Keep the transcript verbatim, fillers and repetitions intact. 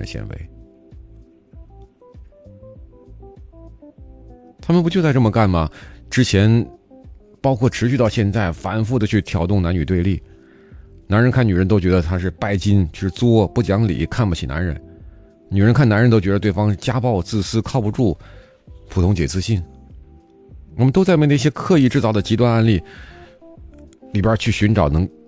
人纤维。他们不就在这么干吗？之前包括持续到现在，反复的去挑动男女对立，男人看女人都觉得他是拜金，是作，不讲理，看不起男人；女人看男人都觉得对方家暴、自私、靠不住，普通且自信。我们都在为那些刻意制造的极端案例里边去寻找能